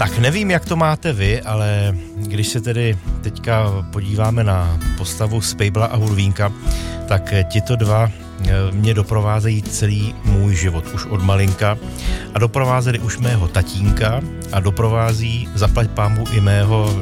Tak nevím, jak to máte vy, ale když se tedy teďka podíváme na postavu Spejbla a Hurvínka, tak tito dva mě doprovázejí celý můj život už od malinka a doprovázeli už mého tatínka a doprovází zaplať pánbůh i mého